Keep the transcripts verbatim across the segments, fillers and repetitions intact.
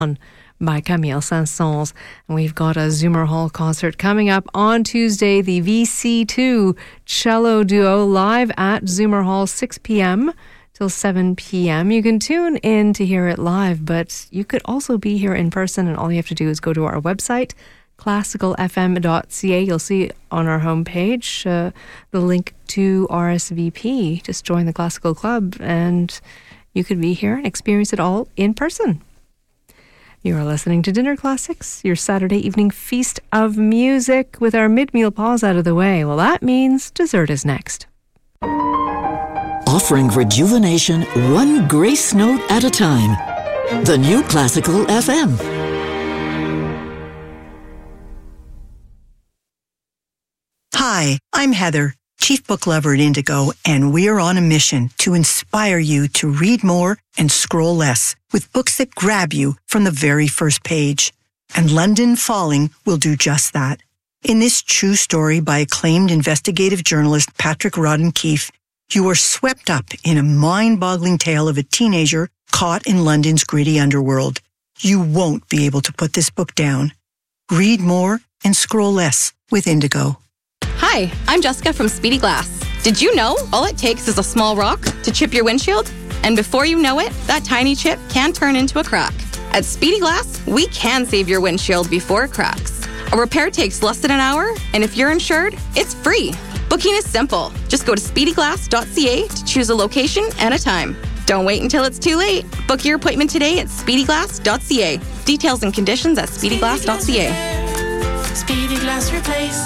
by Camille Saint-Saëns. And we've got a Zoomer Hall concert coming up on Tuesday, the V C two Cello Duo live at Zoomer Hall, six p.m. till seven p.m. You can tune in to hear it live, but you could also be here in person, and all you have to do is go to our website, classical f m dot c a. You'll see on our homepage uh, the link to R S V P. Just join the Classical Club, and you could be here and experience it all in person. You are listening to Dinner Classics, your Saturday evening feast of music. With our mid-meal pause out of the way, well, that means dessert is next. Offering rejuvenation one grace note at a time. The new Classical F M. Hi, I'm Heather, Chief Book Lover at Indigo, and we're on a mission to inspire you to read more and scroll less with books that grab you from the very first page. And London Falling will do just that. In this true story by acclaimed investigative journalist Patrick Rodden-Keefe, you are swept up in a mind-boggling tale of a teenager caught in London's gritty underworld. You won't be able to put this book down. Read more and scroll less with Indigo. Hi, I'm Jessica from Speedy Glass. Did you know all it takes is a small rock to chip your windshield? And before you know it, that tiny chip can turn into a crack. At Speedy Glass, we can save your windshield before it cracks. A repair takes less than an hour, and if you're insured, it's free. Booking is simple. Just go to speedy glass dot c a to choose a location and a time. Don't wait until it's too late. Book your appointment today at speedy glass dot c a. Details and conditions at speedy glass dot c a. Speedy Glass Replace.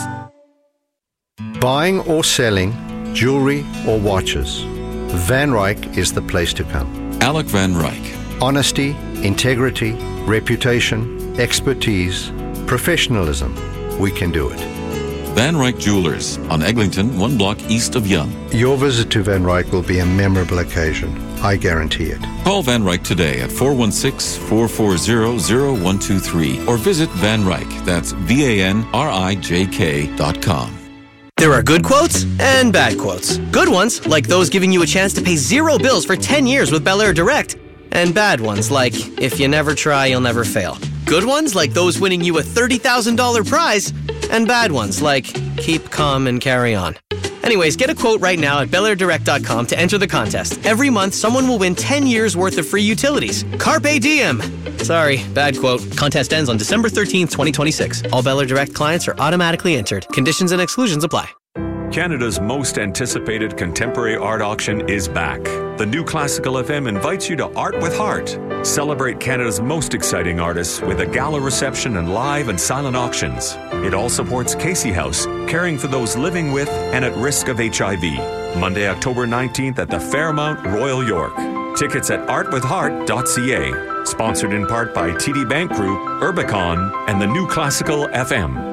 Buying or selling jewelry or watches, Van Ryck is the place to come. Alec Van Ryck. Honesty, integrity, reputation, expertise, professionalism. We can do it. Van Ryck Jewelers on Eglinton, one block east of Yonge. Your visit to Van Ryck will be a memorable occasion. I guarantee it. Call Van Ryck today at four one six, four four zero, zero one two three or visit Van Ryck. That's V A N R I J K dot com. There are good quotes and bad quotes. Good ones, like those giving you a chance to pay zero bills for ten years with Bel Air Direct. And bad ones, like, if you never try, you'll never fail. Good ones, like those winning you a thirty thousand dollars prize. And bad ones, like, keep calm and carry on. Anyways, get a quote right now at bel air direct dot com to enter the contest. Every month, someone will win ten years worth of free utilities. Carpe diem! Sorry, bad quote. Contest ends on December thirteenth, twenty twenty-six. All Bel Air Direct clients are automatically entered. Conditions and exclusions apply. Canada's most anticipated contemporary art auction is back. The new Classical F M invites you to Art with Heart. Celebrate Canada's most exciting artists with a gala reception and live and silent auctions. It all supports Casey House, caring for those living with and at risk of H I V. Monday, October nineteenth at the Fairmount, Royal York. Tickets at art with heart dot c a. Sponsored in part by T D Bank Group, Urbicon, and the new Classical F M.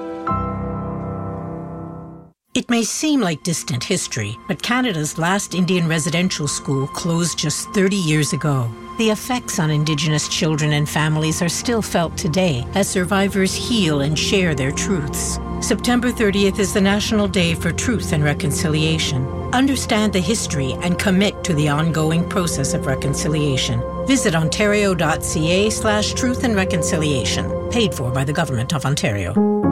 It may seem like distant history, but Canada's last Indian residential school closed just thirty years ago. The effects on Indigenous children and families are still felt today as survivors heal and share their truths. September thirtieth is the National Day for Truth and Reconciliation. Understand the history and commit to the ongoing process of reconciliation. Visit ontario dot c a slash truth and reconciliation. Paid for by the Government of Ontario.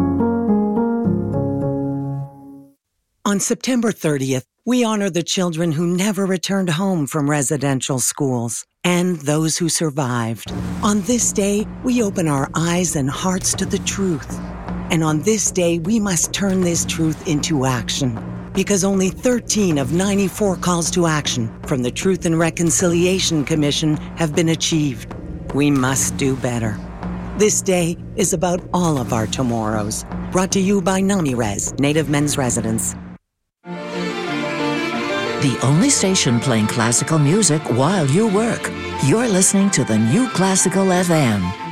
On September thirtieth, we honor the children who never returned home from residential schools and those who survived. On this day, we open our eyes and hearts to the truth. And on this day, we must turn this truth into action. Because only thirteen of ninety-four calls to action from the Truth and Reconciliation Commission have been achieved. We must do better. This day is about all of our tomorrows. Brought to you by NamiRes, Native Men's Residence. The only station playing classical music while you work. You're listening to the new Classical F M.